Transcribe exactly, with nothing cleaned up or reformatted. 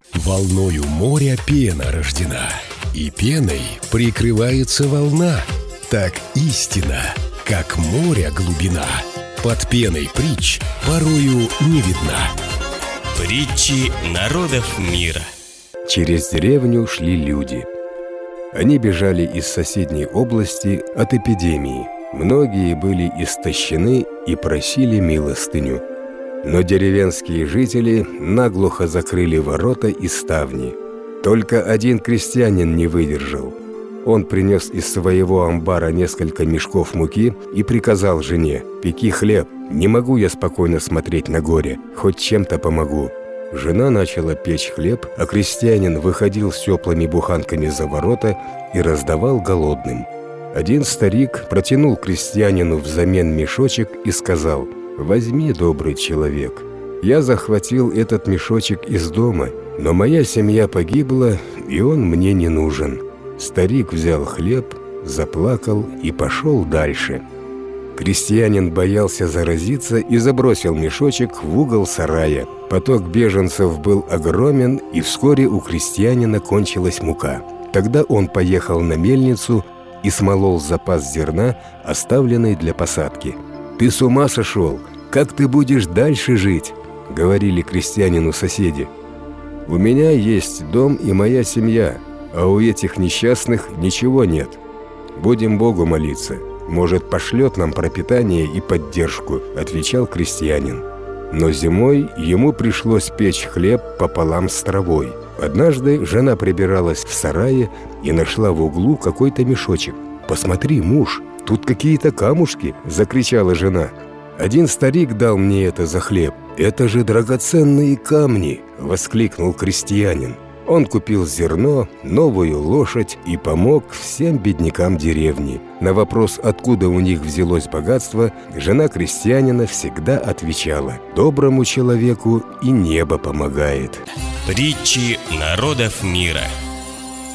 Волною моря пена рождена, и пеной прикрывается волна. Так истина, как моря глубина, под пеной притч порою не видна. Притчи народов мира. Через деревню шли люди. Они бежали из соседней области от эпидемии. Многие были истощены и просили милостыню. Но деревенские жители наглухо закрыли ворота и ставни. Только один крестьянин не выдержал. Он принес из своего амбара несколько мешков муки и приказал жене: «Пеки хлеб, не могу я спокойно смотреть на горе, хоть чем-то помогу». Жена начала печь хлеб, а крестьянин выходил с теплыми буханками за ворота и раздавал голодным. Один старик протянул крестьянину взамен мешочек и сказал: «Возьми, добрый человек, я захватил этот мешочек из дома, но моя семья погибла, и он мне не нужен». Старик взял хлеб, заплакал и пошел дальше. Крестьянин боялся заразиться и забросил мешочек в угол сарая. Поток беженцев был огромен, и вскоре у крестьянина кончилась мука. Тогда он поехал на мельницу и смолол запас зерна, оставленный для посадки. «Ты с ума сошел? Как ты будешь дальше жить?» — говорили крестьянину соседи. «У меня есть дом и моя семья, а у этих несчастных ничего нет. Будем Богу молиться. Может, пошлет нам пропитание и поддержку», — отвечал крестьянин. Но зимой ему пришлось печь хлеб пополам с травой. Однажды жена прибиралась в сарае и нашла в углу какой-то мешочек. «Посмотри, муж, тут какие-то камушки!» – закричала жена. «Один старик дал мне это за хлеб». «Это же драгоценные камни!» – воскликнул крестьянин. Он купил зерно, новую лошадь и помог всем беднякам деревни. На вопрос, откуда у них взялось богатство, жена крестьянина всегда отвечала: «Доброму человеку и небо помогает». Притчи народов мира.